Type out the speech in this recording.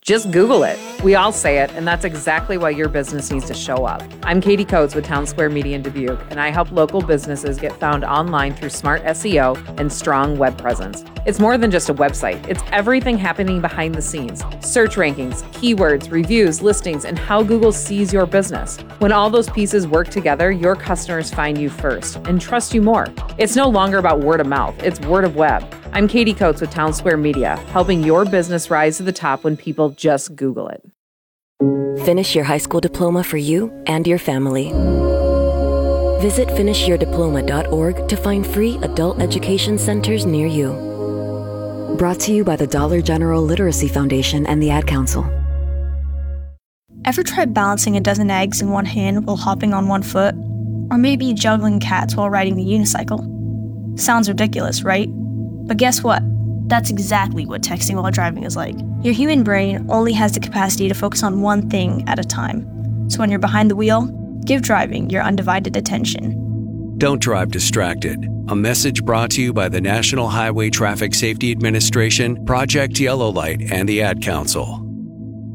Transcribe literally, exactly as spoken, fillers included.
Just Google it. We all say it, and that's exactly why your business needs to show up. I'm Katie Coates with Town Square Media in Dubuque, and I help local businesses get found online through smart S E O and strong web presence. It's more than just a website. It's everything happening behind the scenes. Search rankings, keywords, reviews, listings, and how Google sees your business. When all those pieces work together, your customers find you first and trust you more. It's no longer about word of mouth. It's word of web. I'm Katie Coates with Town Square Media, helping your business rise to the top when people just Google it. Finish your high school diploma for you and your family. Visit finish your diploma dot org to find free adult education centers near you. Brought to you by the Dollar General Literacy Foundation and the Ad Council. Ever tried balancing a dozen eggs in one hand while hopping on one foot? Or maybe juggling cats while riding the unicycle? Sounds ridiculous, right? But guess what? That's exactly what texting while driving is like. Your human brain only has the capacity to focus on one thing at a time. So when you're behind the wheel, give driving your undivided attention. Don't drive distracted. A message brought to you by the National Highway Traffic Safety Administration, Project Yellow Light, and the Ad Council.